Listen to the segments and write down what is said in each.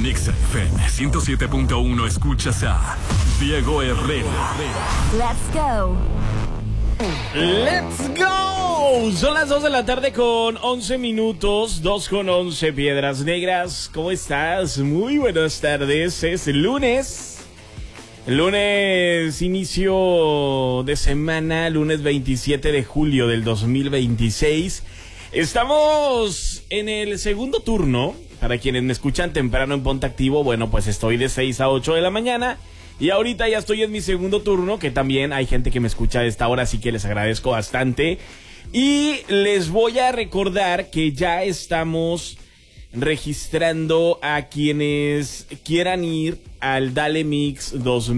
En Exa FM 107.1 escuchas a Diego Herrera. Let's go. ¡Let's go! Son las 2 de la tarde con 11 minutos, 2 con 11 Piedras Negras. ¿Cómo estás? Muy buenas tardes. Es lunes. Lunes, inicio de semana, lunes 27 de julio del 2026. Estamos en el segundo turno. Para quienes me escuchan temprano en Ponte Activo, bueno, pues estoy de 6 a 8 de la mañana. Y ahorita ya estoy en mi segundo turno, que también hay gente que me escucha a esta hora, así que les agradezco bastante. Y les voy a recordar que ya estamos registrando a quienes quieran ir al Dale Mix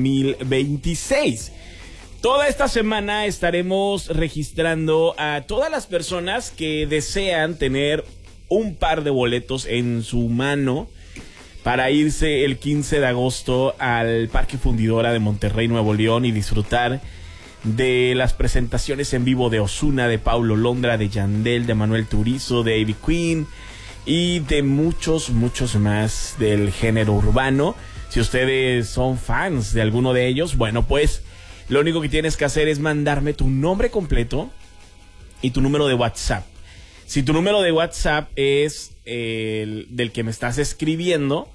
2026. Toda esta semana estaremos registrando a todas las personas que desean tener un par de boletos en su mano para irse el 15 de agosto al Parque Fundidora de Monterrey, Nuevo León, y disfrutar de las presentaciones en vivo de Ozuna, de Paulo Londra, de Yandel, de Manuel Turizo, de Ivy Queen y de muchos más del género urbano. Si ustedes son fans de alguno de ellos, bueno, pues lo único que tienes que hacer es mandarme tu nombre completo y tu número de WhatsApp. Si tu número de WhatsApp es el del que me estás escribiendo,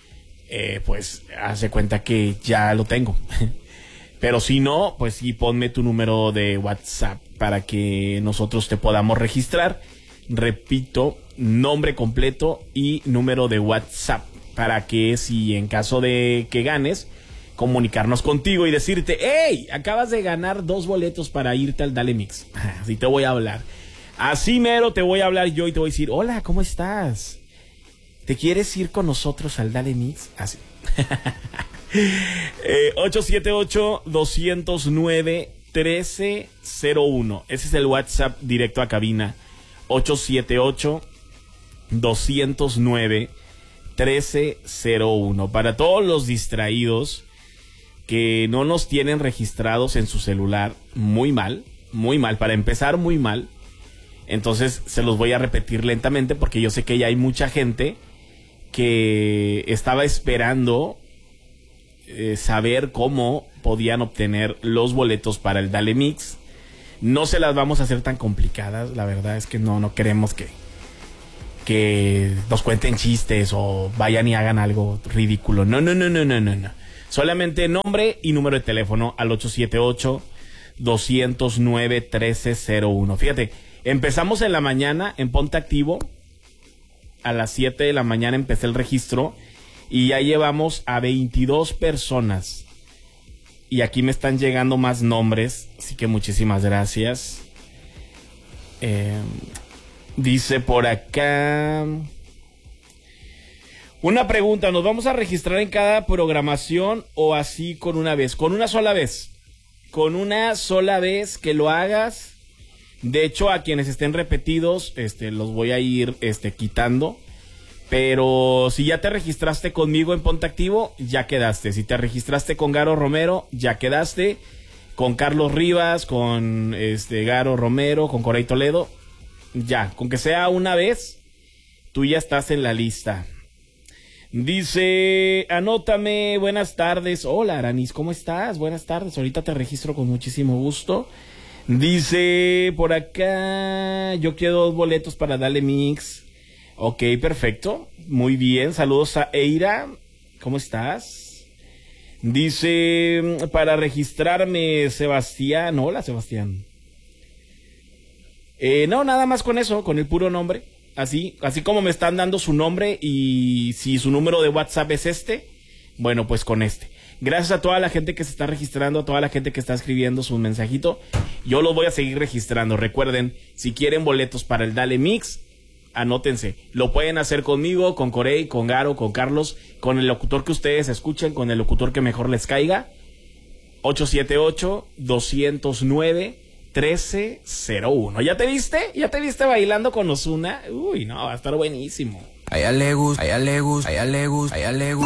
pues haz de cuenta que ya lo tengo. Pero si no, pues sí, ponme tu número de WhatsApp para que nosotros te podamos registrar. Repito, nombre completo y número de WhatsApp, para que si en caso de que ganes, comunicarnos contigo y decirte: hey, acabas de ganar 2 boletos para irte al Dale Mix. Así te voy a hablar. Así mero te voy a hablar yo y te voy a decir: hola, ¿cómo estás? ¿Te quieres ir con nosotros al Dale Mix? Así. 878-209-1301. Ese es el WhatsApp directo a cabina. 878-209-1301. Para todos los distraídos que no nos tienen registrados en su celular, muy mal. Para empezar, muy mal. Entonces se los voy a repetir lentamente porque yo sé que ya hay mucha gente que estaba esperando saber cómo podían obtener los boletos para el Dale Mix. No se las vamos a hacer tan complicadas, la verdad es que no queremos que nos cuenten chistes o vayan y hagan algo ridículo. No. Solamente nombre y número de teléfono al 878-209-1301. Fíjate, empezamos en la mañana en Ponte Activo. A las 7 de la mañana empecé el registro y ya llevamos a 22 personas. Y aquí me están llegando más nombres, así que muchísimas gracias. Dice por acá: una pregunta, ¿nos vamos a registrar en cada programación o así con una vez? Con una sola vez. Con una sola vez que lo hagas. De hecho, a quienes estén repetidos, los voy a ir quitando. Pero si ya te registraste conmigo en Ponte Activo, ya quedaste. Si te registraste con Garo Romero, ya quedaste. Con Carlos Rivas, con Garo Romero, con Corey Toledo, ya. Con que sea una vez, tú ya estás en la lista. Dice: anótame, buenas tardes. Hola, Aranis, ¿cómo estás? Buenas tardes, ahorita te registro con muchísimo gusto. Dice por acá: yo quiero 2 boletos para Dale Mix. Ok, perfecto, muy bien. Saludos a Eira, ¿cómo estás? Dice: para registrarme, Sebastián. Hola, Sebastián. No, nada más con eso, con el puro nombre. Así como me están dando su nombre, y si su número de WhatsApp es bueno, pues con Gracias a toda la gente que se está registrando, a toda la gente que está escribiendo su mensajito. Yo los voy a seguir registrando. Recuerden, si quieren boletos para el Dale Mix, anótense. Lo pueden hacer conmigo, con Corey, con Garo, con Carlos, con el locutor que ustedes escuchen, con el locutor que mejor les caiga. 878-209-1301. ¿Ya te viste? ¿Ya te viste bailando con Ozuna? Uy, no, va a estar buenísimo. A ella le gusta.